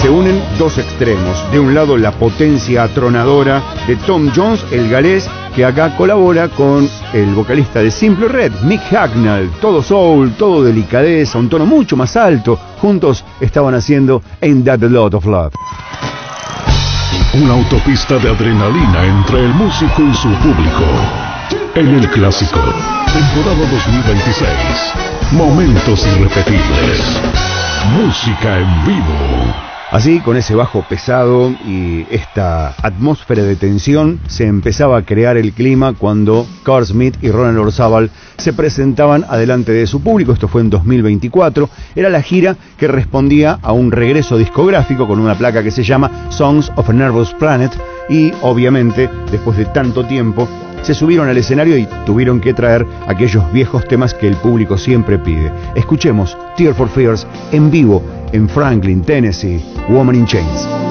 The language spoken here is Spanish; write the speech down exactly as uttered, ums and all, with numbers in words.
Se unen dos extremos. De un lado, la potencia atronadora de Tom Jones, el galés, que acá colabora con el vocalista de Simple Red, Mick Hucknall. Todo soul, todo delicadeza, un tono mucho más alto. Juntos estaban haciendo Ain't That a Lot of Love. Una autopista de adrenalina entre el músico y su público. En el clásico, temporada dos mil veintiséis. Momentos irrepetibles. Música en vivo. Así, con ese bajo pesado y esta atmósfera de tensión, se empezaba a crear el clima cuando Carl Smith y Ronald Orzabal se presentaban adelante de su público. Esto fue en dos mil veinticuatro. Era la gira que respondía a un regreso discográfico con una placa que se llama Songs of a Nervous Planet. Y, obviamente, después de tanto tiempo, se subieron al escenario y tuvieron que traer aquellos viejos temas que el público siempre pide. Escuchemos Tears for Fears en vivo en Franklin, Tennessee, Woman in Chains.